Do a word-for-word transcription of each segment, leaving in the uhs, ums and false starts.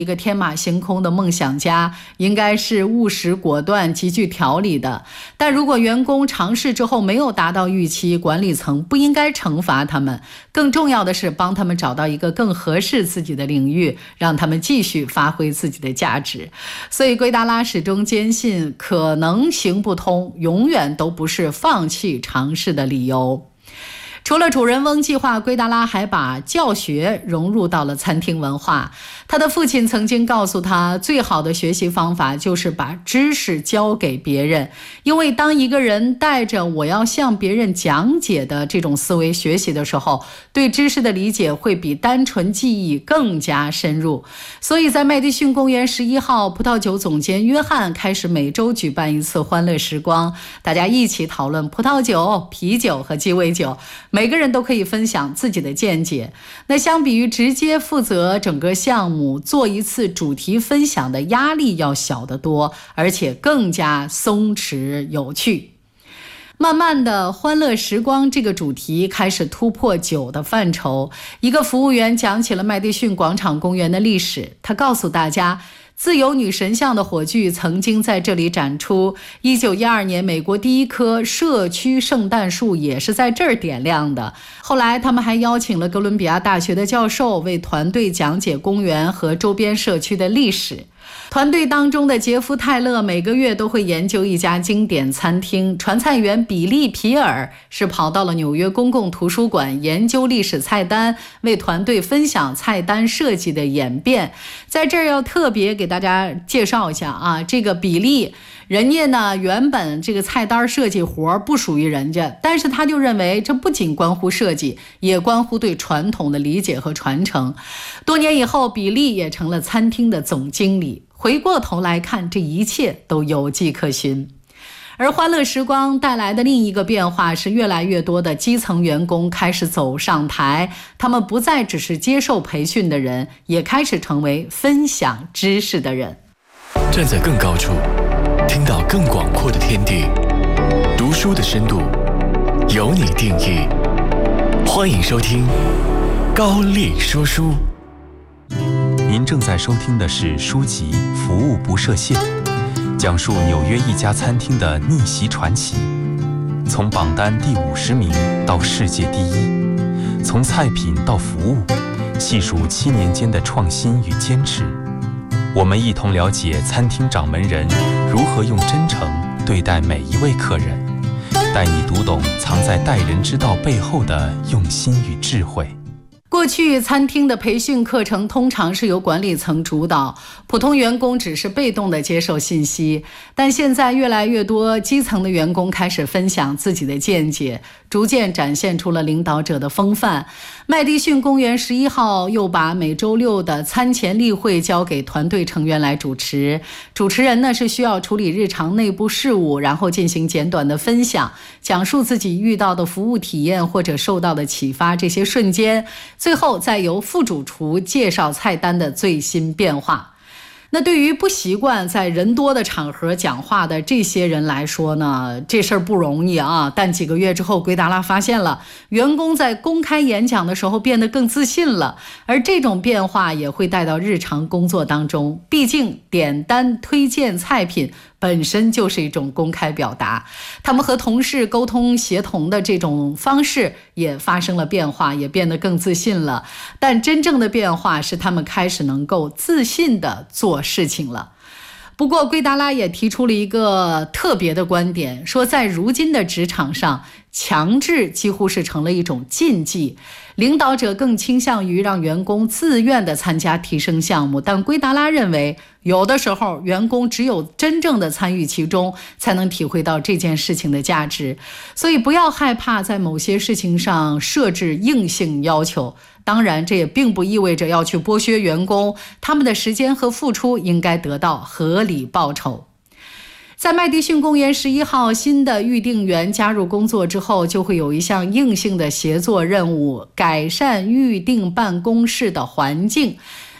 一个天马行空的梦想家，应该是务实果断、极具条理的。但如果员工尝试之后没有达到预期，管理层不应该惩罚他们，更重要的是帮他们找到一个更合适自己的领域，让他们继续发挥自己的价值。所以圭达拉始终坚信，可能行不通永远都不是放弃尝试的理由。除了主人翁计划，圭达拉还把教学融入到了餐厅文化。他的父亲曾经告诉他，最好的学习方法就是把知识交给别人，因为当一个人带着我要向别人讲解的这种思维学习的时候，对知识的理解会比单纯记忆更加深入。所以在麦迪逊公园十一号，葡萄酒总监约翰开始每周举办一次欢乐时光，大家一起讨论葡萄酒、啤酒和鸡尾酒，每个人都可以分享自己的见解。那相比于直接负责整个项目，做一次主题分享的压力要小得多，而且更加松弛有趣。慢慢的，欢乐时光这个主题开始突破酒的范畴。一个服务员讲起了麦迪逊广场公园的历史，他告诉大家，自由女神像的火炬曾经在这里展出，一九一二年美国第一棵社区圣诞树也是在这儿点亮的。后来他们还邀请了哥伦比亚大学的教授为团队讲解公园和周边社区的历史。团队当中的杰夫·泰勒每个月都会研究一家经典餐厅，传菜员比利·皮尔是跑到了纽约公共图书馆研究历史菜单，为团队分享菜单设计的演变。在这儿要特别给大家介绍一下啊，这个比利人家呢原本这个菜单设计活不属于人家，但是他就认为这不仅关乎设计，也关乎对传统的理解和传承。多年以后，比利也成了餐厅的总经理。回过头来看，这一切都有迹可循。而欢乐时光带来的另一个变化是，越来越多的基层员工开始走上台，他们不再只是接受培训的人，也开始成为分享知识的人。 站在更高处，听到更广阔的天地，读书的深度由你定义。欢迎收听高力说书。 您正在收听的是书籍《服务不设限》，讲述纽约一家餐厅的逆袭传奇，从榜单第五十名到世界第一，从菜品到服务，细数七年间的创新与坚持。我们一同了解餐厅掌门人如何用真诚对待每一位客人，带你读懂藏在待人之道背后的用心与智慧。 过去餐厅的培训课程通常是由管理层主导，普通员工只是被动的接受信息。但现在越来越多基层的员工开始分享自己的见解，逐渐展现出了领导者的风范。麦迪逊公园十一号又把每周六的餐前例会交给团队成员来主持，主持人呢是需要处理日常内部事务，然后进行简短的分享，讲述自己遇到的服务体验或者受到的启发这些瞬间，最后再由副主厨介绍菜单的最新变化。那对于不习惯在人多的场合讲话的这些人来说呢，这事儿不容易啊。但几个月之后，圭达拉发现了员工在公开演讲的时候变得更自信了，而这种变化也会带到日常工作当中。毕竟点单推荐菜品本身就是一种公开表达，他们和同事沟通协同的这种方式也发生了变化，也变得更自信了。但真正的变化是他们开始能够自信地做事情了。不过圭达拉也提出了一个特别的观点，说在如今的职场上，强制几乎是成了一种禁忌，领导者更倾向于让员工自愿地参加提升项目，但圭达拉认为有的时候员工只有真正的参与其中，才能体会到这件事情的价值。所以不要害怕在某些事情上设置硬性要求，当然这也并不意味着要去剥削员工，他们的时间和付出应该得到合理报酬。在麦迪逊公园十一号新的预订员加入工作之后，就会有一项硬性的协作任务，改善预订办公室的环境。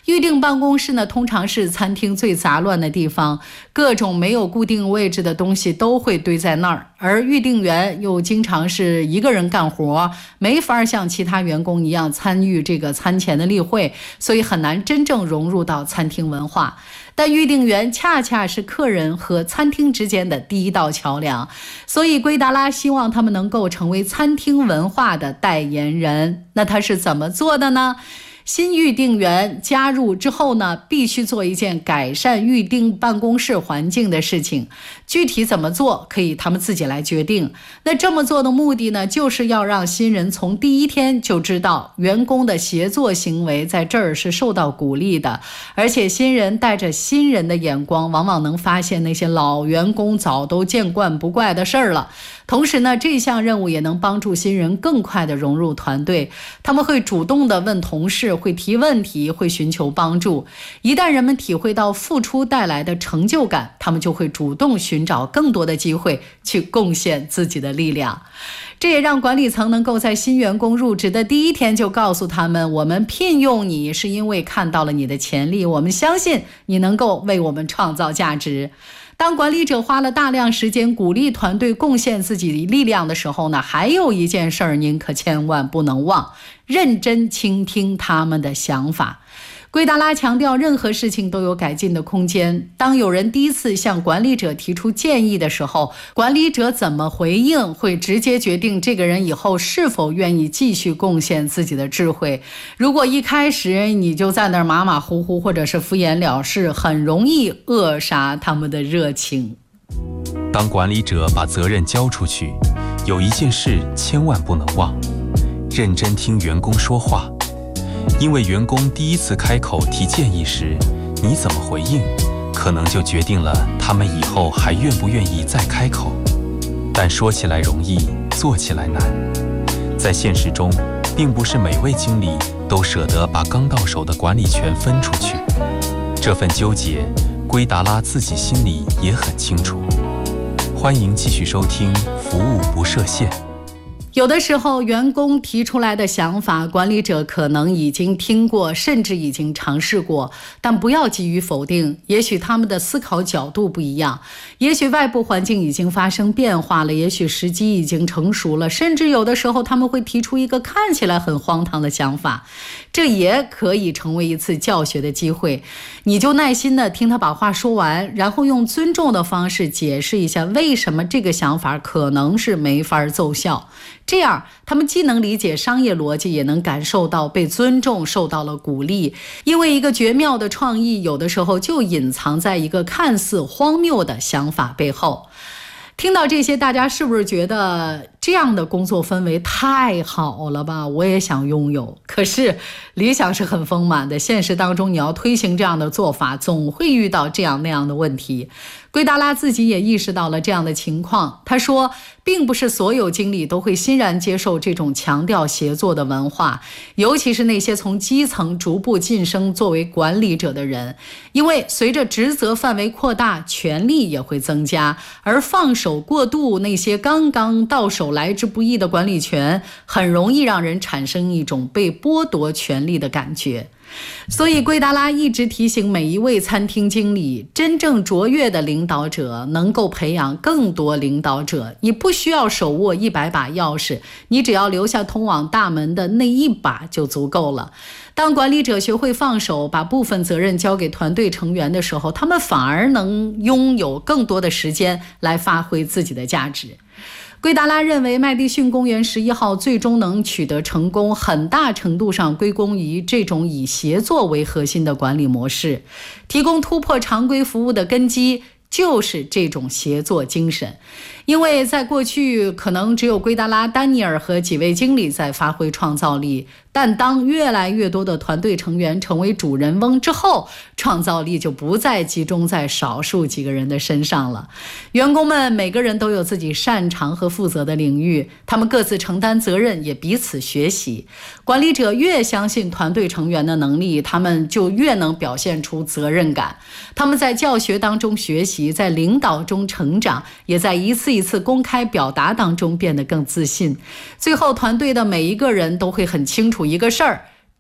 预定办公室呢，通常是餐厅最杂乱的地方，各种没有固定位置的东西都会堆在那儿，而预定员又经常是一个人干活，没法像其他员工一样参与这个餐前的例会，所以很难真正融入到餐厅文化。但预定员恰恰是客人和餐厅之间的第一道桥梁，所以圭达拉希望他们能够成为餐厅文化的代言人。那他是怎么做的呢？新预订员加入之后呢，必须做一件改善预订办公室环境的事情。具体怎么做，可以他们自己来决定。那这么做的目的呢，就是要让新人从第一天就知道，员工的协作行为在这儿是受到鼓励的，而且新人带着新人的眼光，往往能发现那些老员工早都见惯不怪的事儿了。同时呢，这项任务也能帮助新人更快地融入团队。他们会主动地问同事，会提问题，会寻求帮助。一旦人们体会到付出带来的成就感，他们就会主动寻找更多的机会去贡献自己的力量。这也让管理层能够在新员工入职的第一天就告诉他们，我们聘用你是因为看到了你的潜力，我们相信你能够为我们创造价值。当管理者花了大量时间鼓励团队贡献自己力量的时候呢，还有一件事儿您可千万不能忘，认真倾听他们的想法。圭达拉强调，任何事情都有改进的空间。当有人第一次向管理者提出建议的时候，管理者怎么回应，会直接决定这个人以后是否愿意继续贡献自己的智慧。如果一开始你就在那儿马马虎虎，或者是敷衍了事，很容易扼杀他们的热情。 当管理者把责任交出去，有一件事千万不能忘，认真听员工说话。因为员工第一次开口提建议时，你怎么回应，可能就决定了他们以后还愿不愿意再开口。但说起来容易，做起来难。在现实中，并不是每位经理都舍得把刚到手的管理权分出去。这份纠结，圭达拉自己心里也很清楚。欢迎继续收听《服务不设限》。 有的时候，员工提出来的想法，管理者可能已经听过，甚至已经尝试过，但不要急于否定。也许他们的思考角度不一样，也许外部环境已经发生变化了，也许时机已经成熟了，甚至有的时候他们会提出一个看起来很荒唐的想法，这也可以成为一次教学的机会。你就耐心地听他把话说完，然后用尊重的方式解释一下为什么这个想法可能是没法奏效。这样他们既能理解商业逻辑，也能感受到被尊重，受到了鼓励。因为一个绝妙的创意，有的时候就隐藏在一个看似荒谬的想法背后。听到这些，大家是不是觉得这样的工作氛围太好了吧？我也想拥有。可是理想是很丰满的，现实当中你要推行这样的做法，总会遇到这样那样的问题。圭达拉自己也意识到了这样的情况，他说并不是所有经理都会欣然接受这种强调协作的文化，尤其是那些从基层逐步晋升作为管理者的人，因为随着职责范围扩大，权力也会增加，而放手过度那些刚刚到手来之不易的管理权，很容易让人产生一种被剥夺权力的感觉。所以圭达拉一直提醒每一位餐厅经理，真正卓越的领导者能够培养更多领导者。你不需要手握一百把钥匙，你只要留下通往大门的那一把就足够了。当管理者学会放手，把部分责任交给团队成员的时候，他们反而能拥有更多的时间来发挥自己的价值。圭达拉认为，麦迪逊公园十一号最终能取得成功，很大程度上归功于这种以协作为核心的管理模式。提供突破常规服务的根基就是这种协作精神。因为在过去可能只有圭达拉、丹尼尔和几位经理在发挥创造力，但当越来越多的团队成员成为主人翁之后，创造力就不再集中在少数几个人的身上了。员工们每个人都有自己擅长和负责的领域，他们各自承担责任，也彼此学习。管理者越相信团队成员的能力，他们就越能表现出责任感。他们在教学当中学习，在领导中成长，也在一次一次公开表达当中变得更自信。最后，团队的每一个人都会很清楚一个事儿，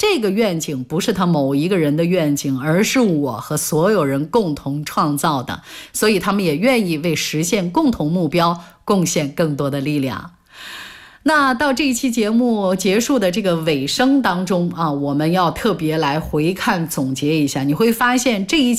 这个愿景不是他某一个人的愿景，而是我和所有人共同创造的，所以他们也愿意为实现共同目标贡献更多的力量。那到这一期节目结束的这个尾声当中啊，我们要特别来回看总结一下，你会发现这一期